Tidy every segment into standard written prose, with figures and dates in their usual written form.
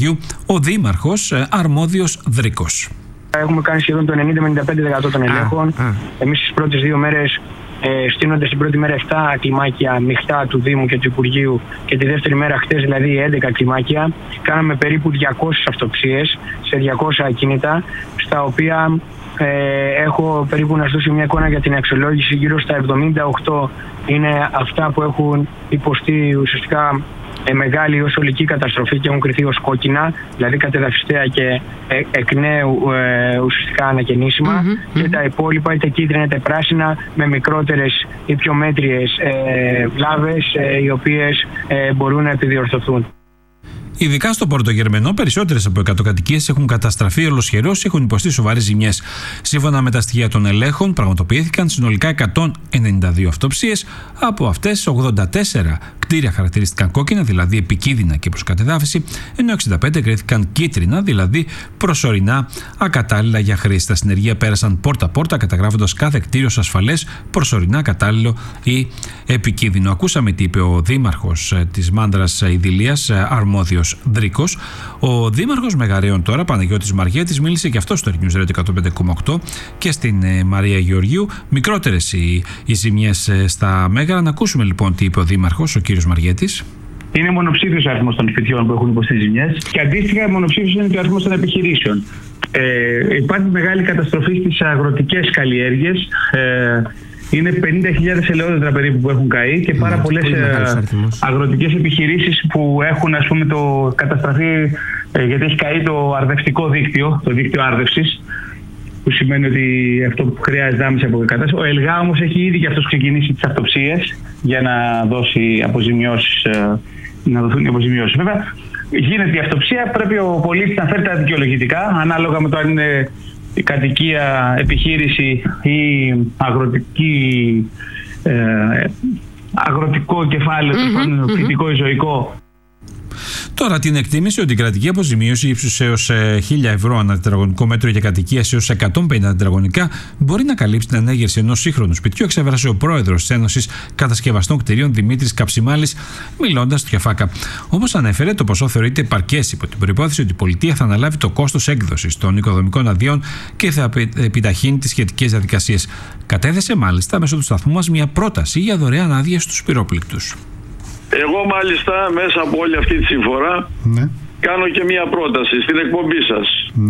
ο Δήμαρχος Αρμόδιος Δρίκος. Έχουμε κάνει σχεδόν το 90-95% των ελέγχων. Εμείς τις πρώτες 2 μέρες, στείνοντας την πρώτη μέρα 7 κλιμάκια μειχτά του Δήμου και του Υπουργείου και τη δεύτερη μέρα χτες δηλαδή 11 κλιμάκια, κάναμε περίπου 200 αυτοψίες σε 200 ακίνητα, στα οποία έχω περίπου να σας δώσω μια εικόνα για την αξιολόγηση. Γύρω στα 78 είναι αυτά που έχουν υποστεί ουσιαστικά μεγάλη ως ολική καταστροφή και έχουν κριθεί ως κόκκινα, δηλαδή κατεδαφιστέα και εκ νέου ουσιαστικά ανακαινήσιμα, και τα υπόλοιπα είτε κίτρινα είτε πράσινα με μικρότερες ή πιο μέτριες βλάβες οι οποίες μπορούν να επιδιορθωθούν. Ειδικά στο Πρωτογερμενό, περισσότερες από 100 κατοικίες έχουν καταστραφεί ολοσχερώς ή έχουν υποστεί σοβαρές ζημιές. Σύμφωνα με τα στοιχεία των ελέγχων, πραγματοποιήθηκαν συνολικά 192 αυτοψίες. Από αυτές, 84 κτίρια χαρακτηρίστηκαν κόκκινα, δηλαδή επικίνδυνα και προς κατεδάφιση, ενώ 65 κρίθηκαν κίτρινα, δηλαδή προσωρινά ακατάλληλα για χρήση. Τα συνεργεία πέρασαν πόρτα-πόρτα, καταγράφοντας κάθε κτίριο ως ασφαλές, προσωρινά κατάλληλο ή επικίνδυνο. Ακούσαμε τι είπε ο Δήμαρχος της Μάνδρας Ιδηλίας, Αρμόδιος Δρίκος. Ο Δήμαρχος Μεγαρέων τώρα, Παναγιώτης Μαριέτης, μίλησε και αυτό στο News Radio 105,8 και στην Μαρία Γεωργίου. Μικρότερες οι ζημιές στα Μέγαρα. Να ακούσουμε λοιπόν τι είπε ο Δήμαρχος, ο κύριος Μαριέτης. Είναι μονοψήφιος ο αριθμός των σπιτιών που έχουν υποστεί ζημιές και αντίστοιχα μονοψήφιος είναι και ο αριθμός των επιχειρήσεων. Υπάρχει μεγάλη καταστροφή στις αγροτικές καλλιέργειες. Είναι 50.000 ελαιόδεντρα περίπου που έχουν καεί και πάρα πολλές αγροτικές επιχειρήσεις που έχουν καταστραφεί γιατί έχει καεί το αρδευτικό δίκτυο, το δίκτυο άρδευσης, που σημαίνει ότι αυτό που χρειάζεται άμεση αποκατάσταση. Ο ΕΛΓΑ όμως έχει ήδη και αυτός ξεκινήσει τις αυτοψίες για να δώσει αποζημιώσεις, να δοθούν οι αποζημιώσεις. Βέβαια, γίνεται η αυτοψία, πρέπει ο πολίτης να φέρει τα δικαιολογητικά, ανάλογα με το αν είναι η κατοικία, επιχείρηση ή αγροτικό κεφάλαιο, φυτικό ή ζωικό. Τώρα την εκτίμηση ότι η κρατική αποζημίωση ύψους έως 1.000 ευρώ ανά τετραγωνικό μέτρο για κατοικίες έως 150 τετραγωνικά μπορεί να καλύψει την ανέγερση ενός σύγχρονου σπιτιού, εξέφρασε ο πρόεδρος της Ένωσης Κατασκευαστών Κτηρίων Δημήτρης Καψιμάλης, μιλώντας στο Κεφάκα. Όμως ανέφερε το ποσό θεωρείται επαρκές υπό την προϋπόθεση ότι η πολιτεία θα αναλάβει το κόστος έκδοσης των οικοδομικών αδειών και θα επιταχύνει τις σχετικές διαδικασίες. Κατέθεσε μάλιστα μέσω του σταθμού μας μια πρόταση για δωρεάν άδειες στους πυρόπληκτους. Εγώ μάλιστα μέσα από όλη αυτή τη συμφορά κάνω και μία πρόταση στην εκπομπή σας.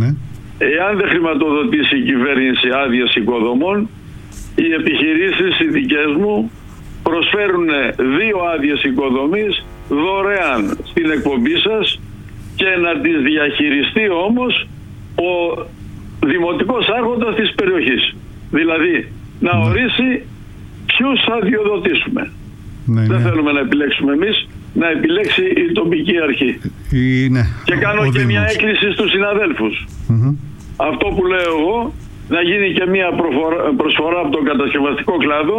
Εάν δεν χρηματοδοτήσει η κυβέρνηση άδειες οικοδομών, οι επιχειρήσεις οι δικές μου προσφέρουν 2 άδειες οικοδομής δωρεάν στην εκπομπή σας και να τις διαχειριστεί όμως ο δημοτικός άρχοντας της περιοχής. Δηλαδή να ορίσει ποιους θα αδειοδοτήσουμε. Δεν θέλουμε να επιλέξουμε εμείς, να επιλέξει η τοπική αρχή. Και κάνω και μια έκκληση στους συναδέλφους. Αυτό που λέω εγώ, να γίνει και μια προσφορά από τον κατασκευαστικό κλάδο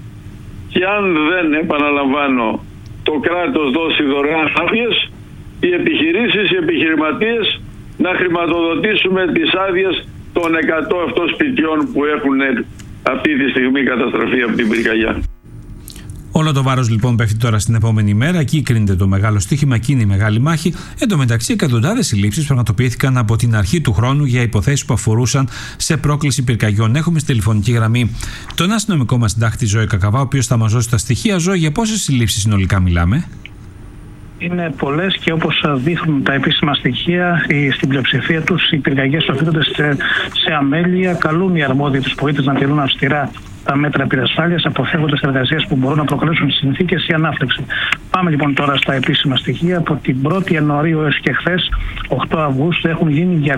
και αν δεν, επαναλαμβάνω, το κράτος δώσει δωρεάν άδειες, οι επιχειρήσεις, οι επιχειρηματίες να χρηματοδοτήσουμε τις άδειες των 100 σπιτιών που έχουν αυτή τη στιγμή καταστραφεί από την πυρκαγιά. Όλο το βάρος λοιπόν πέφτει τώρα στην επόμενη μέρα. Εκεί κρίνεται το μεγάλο στοίχημα, εκεί είναι η μεγάλη μάχη. Εν τω μεταξύ, εκατοντάδες συλλήψεις πραγματοποιήθηκαν από την αρχή του χρόνου για υποθέσεις που αφορούσαν σε πρόκληση πυρκαγιών. Έχουμε στη τηλεφωνική γραμμή τον αστυνομικό μας συντάκτη Ζώη Κακαβά, ο οποίος θα μας δώσει τα στοιχεία. Ζώη, για πόσες συλλήψεις συνολικά μιλάμε? Είναι πολλές και όπως δείχνουν τα επίσημα στοιχεία, στην πλειοψηφία τους οι πυρκαγιές οφείλονται σε αμέλεια. Καλούν οι αρμόδιοι τους πολίτες να τηρούν αυστηρά τα μέτρα πυρασφάλειας, αποφεύγοντας εργασίες που μπορούν να προκαλέσουν συνθήκες ή ανάφλεξη. Πάμε λοιπόν τώρα στα επίσημα στοιχεία. Από την 1η Ιανουαρίου έως και χθες, 8 Αυγούστου, έχουν γίνει 271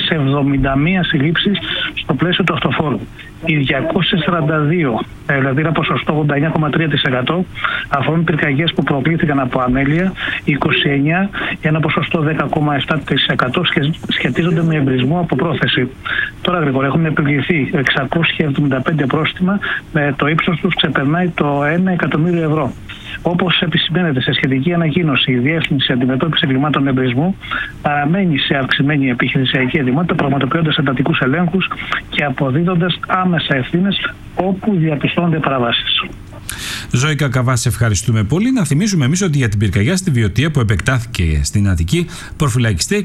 συλλήψεις στο πλαίσιο του αυτοφόρου. Οι 242, δηλαδή ένα ποσοστό 89,3%, αφορούν πυρκαγιές που προκλήθηκαν από αμέλεια, 29, ένα ποσοστό 10,7% σχετίζονται με εμπρισμό από πρόθεση. Τώρα γρήγορα έχουν επιβληθεί 675 πρόστιμα, το ύψος τους ξεπερνάει το 1 εκατομμύριο ευρώ. Όπως επισημαίνεται σε σχετική ανακοίνωση, η Διεύθυνση Αντιμετώπισης Εγκλημάτων Εμπρισμού παραμένει σε αυξημένη επιχειρησιακή ετοιμότητα, πραγματοποιώντας εντατικούς ελέγχους και αποδίδοντας άμεσα ευθύνες όπου διαπιστώνονται παραβάσεις. Ζώη Κακαβά, σε ευχαριστούμε πολύ. Να θυμίσουμε εμείς ότι για την πυρκαγιά στη Βιωτία που επεκτάθηκε στην Αττική, προφυλακιστεί